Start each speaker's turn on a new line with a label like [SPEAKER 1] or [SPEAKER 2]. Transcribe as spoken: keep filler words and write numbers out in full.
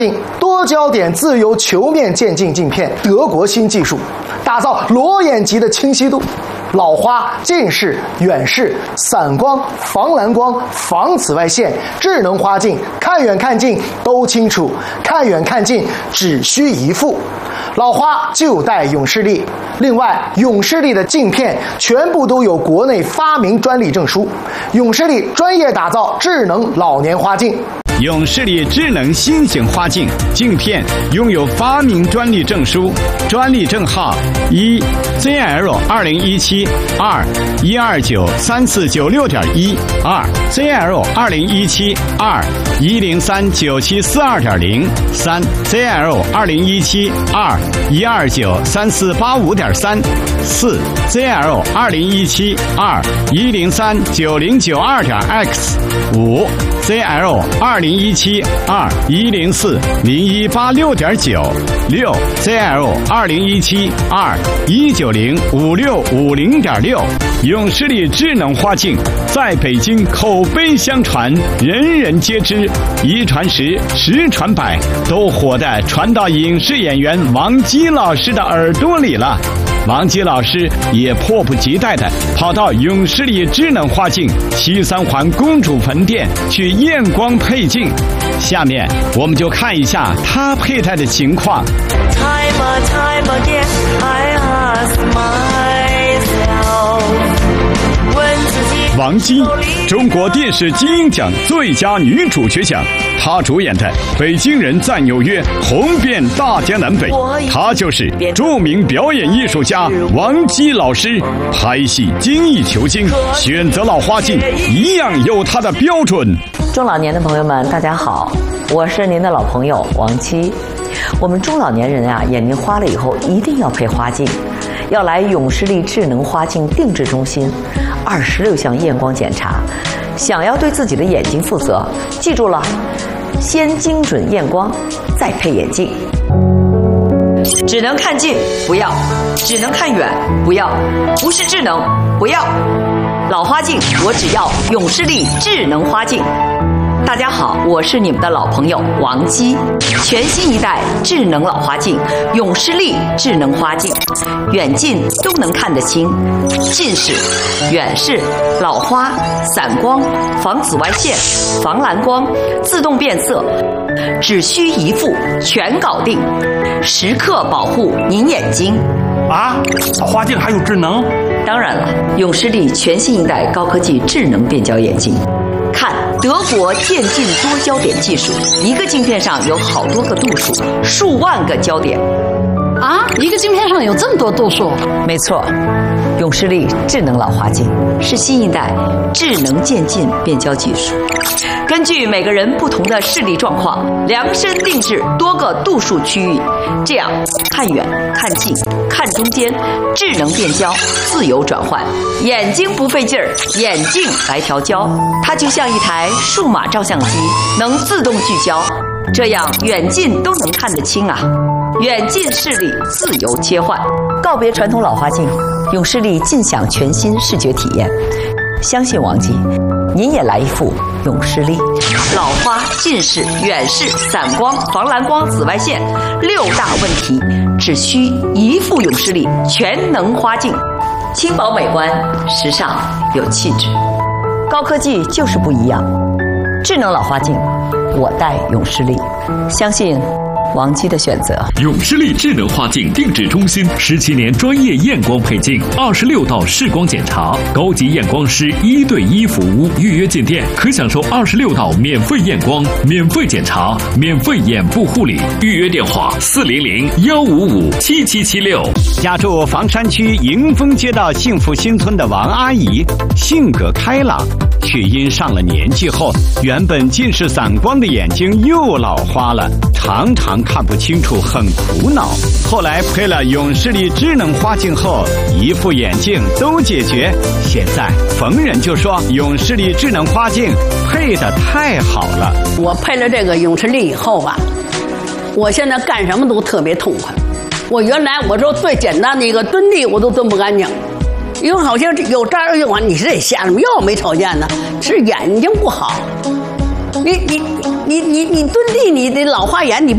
[SPEAKER 1] 多焦点自由球面渐进镜片，德国新技术，打造裸眼级的清晰度。老花、近视、远视、散光、防蓝光、防紫外线、智能花镜，看远看近都清楚，看远看近只需一副。老花就带永视力，另外永视力的镜片全部都有国内发明专利证书。永视力专业打造智能老年花镜。
[SPEAKER 2] 永视力智能新型花镜镜片拥有发明专利证书，专利证号一 Z L 二零一七 二一二九三四九六点一 二 Z L 二零一七 二一零三九七四二点零 三 Z L 二零一七 二一二九三四八五点三 四 Z L 二零一七 二一零三九零九二点 X 五 Z L 二零一七 二一零四零一八六点九 六 Z L 二零一七 二一九零五六五零点六。永视力智能花镜在北京口碑相传，人人皆知，一传十，十传百，都火的传到影视演员王姬老师的耳朵里了。王姬老师也迫不及待地跑到永视力智能花镜西三环公主坟店去验光配镜。下面我们就看一下他佩戴的情况。Time time again, I ask myself, 王姬，中国电视金鹰奖最佳女主角奖，她主演的《北京人在纽约》红遍大江南北。她就是著名表演艺术家王姬老师。拍戏精益求精，选择老花镜一样有她的标准。
[SPEAKER 3] 中老年的朋友们，大家好，我是您的老朋友王姬。我们中老年人啊，眼睛花了以后一定要配花镜，要来永视力智能花镜定制中心，二十六项验光检查。想要对自己的眼睛负责，记住了，先精准验光，再配眼镜。只能看近不要，只能看远不要，不是智能不要。老花镜我只要永视力智能花镜。大家好，我是你们的老朋友王姬。全新一代智能老花镜永视力智能花镜，远近都能看得清，近视、远视、老花、散光、防紫外线、防蓝光、自动变色，只需一副全搞定，时刻保护您眼睛。
[SPEAKER 4] 啊，老花镜还有智能？
[SPEAKER 3] 当然了，永视力全新一代高科技智能变焦眼镜。看德国渐进多焦点技术，一个镜片上有好多个度数，数万个焦点。
[SPEAKER 5] 啊，一个镜片上有这么多度数？
[SPEAKER 3] 没错，永视力智能老花镜是新一代智能渐进变焦技术，根据每个人不同的视力状况，量身定制多个度数区域，这样看远、看近、看中间，智能变焦，自由转换，眼睛不费劲儿，眼镜来调焦，它就像一台数码照相机，能自动聚焦，这样远近都能看得清啊。远近视力自由切换，告别传统老花镜，永视力尽享全新视觉体验。相信王姬，您也来一副永视力。老花、近视、远视、散光、防蓝光、紫外线六大问题，只需一副永视力全能花镜，轻薄美观，时尚有气质。高科技就是不一样，智能老花镜，我戴永视力，相信王姬的选择。
[SPEAKER 6] 永视力智能花镜定制中心，十七年专业验光配镜，二十六道视光检查，高级验光师一对一服务。预约进店可享受二十六道免费验光、免费检查、免费眼部护理。预约电话：四零零幺五五七七七六。
[SPEAKER 2] 家住房山区迎丰街道幸福新村的王阿姨，性格开朗，却因上了年纪后，原本近视散光的眼睛又老花了，常常看不清楚，很苦恼。后来配了永视力智能花镜后，一副眼镜都解决。现在逢人就说永视力智能花镜配得太好了。
[SPEAKER 5] 我配了这个永视力以后吧，我现在干什么都特别痛快。我原来我说最简单的一个蹲地我都蹲不干净，因为好像有这儿用啊，你是得瞎什么药没瞅见呢？是眼睛不好。你你你你你蹲地，你的老花眼你不